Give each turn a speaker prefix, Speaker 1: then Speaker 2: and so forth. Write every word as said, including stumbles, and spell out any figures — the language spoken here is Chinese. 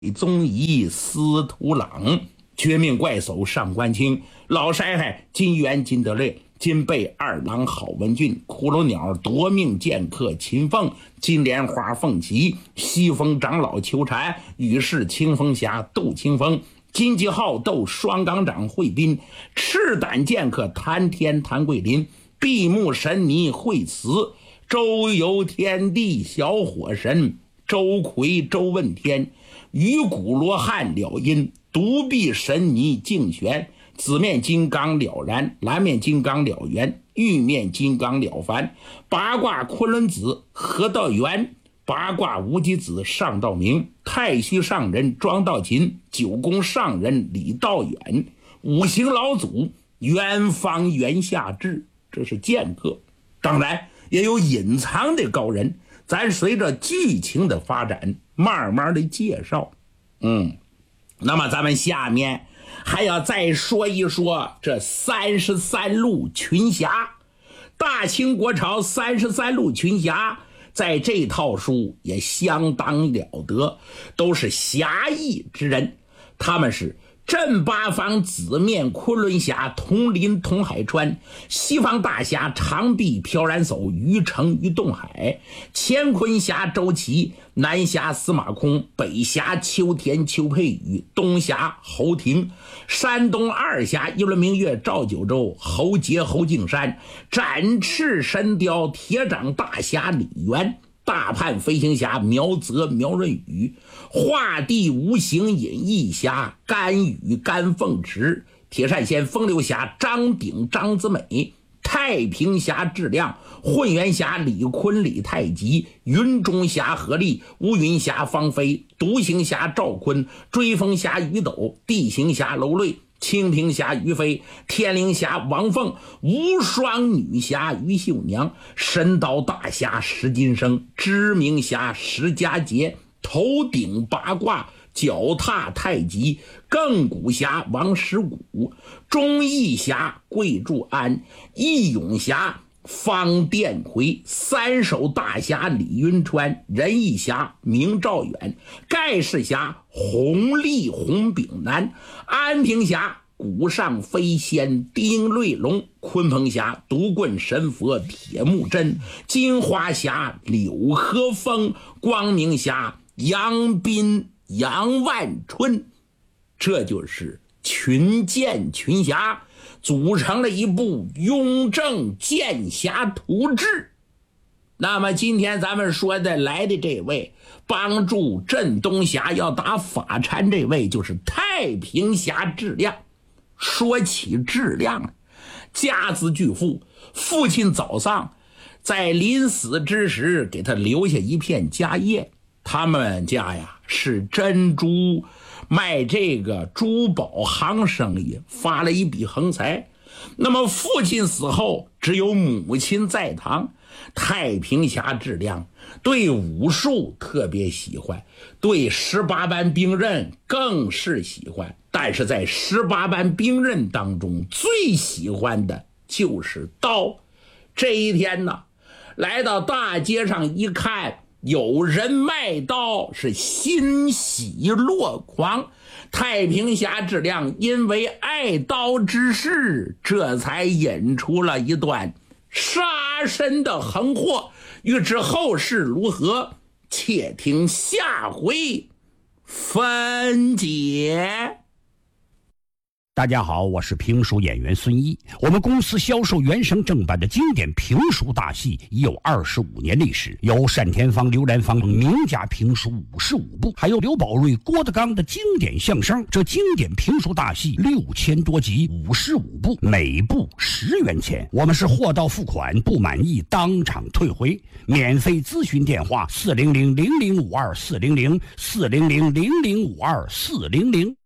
Speaker 1: 宗仪、司徒朗、绝命怪手上官清、老筛海金元、金德烈、金贝二郎郝文俊、骷髅鸟夺命剑客秦凤、金莲花凤琪、西风长老裘禅、羽氏清风侠杜清风、金鸡号斗双岗长惠斌、赤胆剑客谭天谭桂林、闭目神尼惠慈、周游天地小火神周奎周问天、鱼骨罗汉了音、独臂神尼净玄、紫面金刚了然、蓝面金刚了缘、玉面金刚了凡、八卦昆仑子何道元、八卦无极子上道明、太虚上人庄道勤、九宫上人李道远、五行老祖元方元下智，这是剑客。当然也有隐藏的高人，咱随着剧情的发展慢慢的介绍。嗯，那么咱们下面还要再说一说这三十三路群侠。大清国朝三十三路群侠在这套书也相当了得，都是侠义之人。他们是镇八方紫面昆仑侠统领统海川，西方大侠长臂飘然手于城于洞海，乾坤侠周琦，南侠司马空，北侠秋田邱佩宇，东侠侯廷，山东二侠一轮明月赵九州，侯杰侯敬山，展翅神雕铁掌大侠李元，大叛飞行侠苗泽苗润宇，画地无形隐逸侠甘宇甘凤池，铁扇仙风流侠张鼎张子美，太平侠质量，混元侠李坤李太极，云中侠何力，乌云侠方飞，独行侠赵坤，追风侠于斗，地形侠楼瑞，清平侠于飞，天灵侠王凤，无双女侠于秀娘，神刀大侠石金生，知名侠石家杰，头顶八卦脚踏太极，亘古侠王石谷，忠义侠桂柱安，义勇侠方殿魁，三手大侠李云川，仁义侠明兆远，盖世侠洪立洪炳南，安平侠古上飞仙丁瑞龙，鲲鹏侠独棍神佛铁木真，金花侠柳和风，光明侠杨斌杨万春。这就是群剑群侠组成了一部雍正剑侠图志。那么今天咱们说的来的这位帮助镇东侠要打法禅，这位就是太平侠质量。说起质量，家资巨富，父亲早丧，在临死之时给他留下一片家业。他们家呀是珍珠卖这个珠宝行生意，发了一笔横财。那么父亲死后只有母亲在堂。太平侠质量对武术特别喜欢，对十八般兵刃更是喜欢，但是在十八般兵刃当中最喜欢的就是刀。这一天呢，来到大街上一看，有人卖刀，是欣喜若狂。太平侠质量因为爱刀之事，这才引出了一段杀身的横祸。欲知后事如何，且听下回分解。
Speaker 2: 大家好，我是评书演员孙一。我们公司销售原声正版的经典评书大戏已有二十五年历史，有单田芳、刘兰芳名家评书五十五部，还有刘宝瑞、郭德纲的经典相声。这经典评书大戏六千多集，五十五部，每部十元钱。我们是货到付款，不满意当场退回。免费咨询电话：四零零零零五二四零零四零零零零五二四零零。